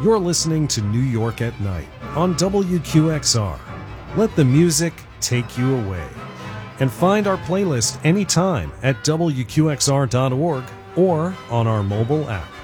You're listening to New York at Night on WQXR. Let the music take you away. And find our playlist anytime at WQXR.org or on our mobile app.